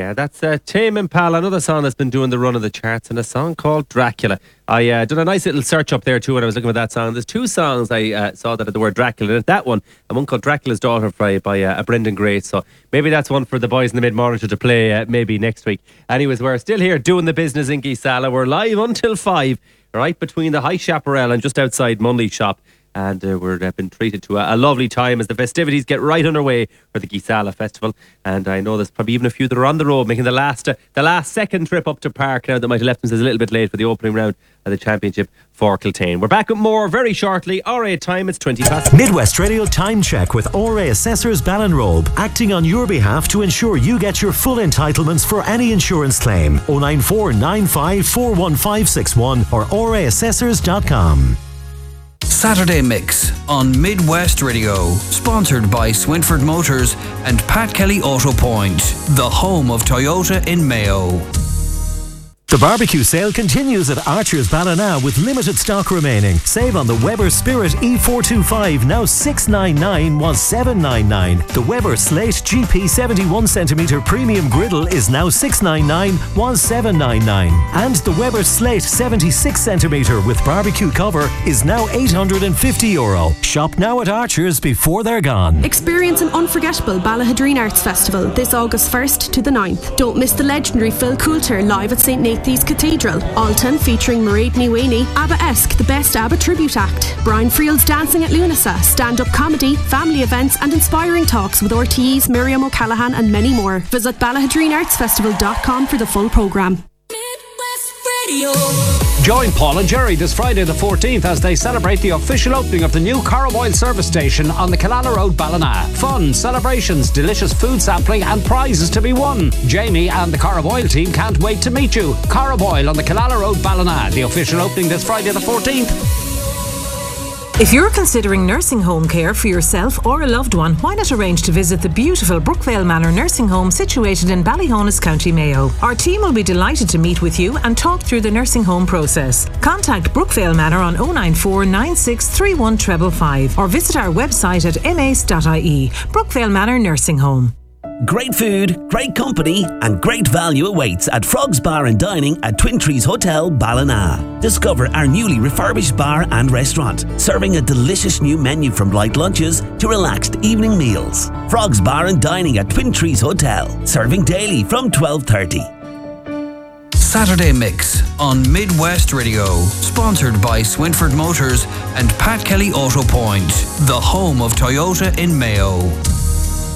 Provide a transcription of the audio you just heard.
Yeah, that's Tame Impala, another song that's been doing the run of the charts, and a song called Dracula. I did a nice little search up there too when I was looking at that song. There's two songs I saw that had the word Dracula in it. That one called Dracula's Daughter by Brendan Grace. So maybe that's one for the boys in the mid-monitor to play maybe next week. Anyways, we're still here doing the business in Geesala. We're live until 5, right between the High Chaparral and just outside Munley Shop. And we've been treated to a lovely time as the festivities get right underway for the Geesala Festival. And I know there's probably even a few that are on the road making the last second trip up to Park now that might have left themselves a little bit late for the opening round of the championship for Kiltane. We're back with more very shortly. RA time, it's 20 past. Midwest Radio Time Check with RA Assessors Ballinrobe, acting on your behalf to ensure you get your full entitlements for any insurance claim. 094 95 41561 or raassessors.com. Saturday Mix on Midwest Radio, sponsored by Swinford Motors and Pat Kelly Auto Point, the home of Toyota in Mayo. The barbecue sale continues at Archer's Ballina with limited stock remaining. Save on the Weber Spirit E425, now $699 was $799. The Weber Slate GP 71cm premium griddle is now $699 was $799. And the Weber Slate 76cm with barbecue cover is now €850. Shop now at Archer's before they're gone. Experience an unforgettable Ballahadreen Arts Festival this August 1st to the 9th. Don't miss the legendary Phil Coulter live at St. Nathan's Cathedral. Alton featuring Mairead Niwani, ABBA-esque The Best ABBA Tribute Act, Brian Friel's Dancing at Lunasa, stand-up comedy, family events and inspiring talks with RTE's Miriam O'Callaghan and many more. Visit BallahadreenArtsFestival.com for the full programme. Join Paul and Jerry this Friday the 14th as they celebrate the official opening of the new Caraboyle service station on the Killala Road, Ballina. Fun, celebrations, delicious food sampling and prizes to be won. Jamie and the Caraboyle team can't wait to meet you. Caraboyle on the Killala Road, Ballina. The official opening this Friday the 14th. If you're considering nursing home care for yourself or a loved one, why not arrange to visit the beautiful Brookvale Manor Nursing Home situated in Ballyhonus, County Mayo. Our team will be delighted to meet with you and talk through the nursing home process. Contact Brookvale Manor on 094 96 31 555 or visit our website at mace.ie. Brookvale Manor Nursing Home. Great food, great company and great value awaits at Frogs Bar and Dining at Twin Trees Hotel, Ballina. Discover our newly refurbished bar and restaurant, serving a delicious new menu from light lunches to relaxed evening meals. Frogs Bar and Dining at Twin Trees Hotel, serving daily from 12:30. Saturday Mix on Midwest Radio, sponsored by Swinford Motors and Pat Kelly Auto Point, the home of Toyota in Mayo.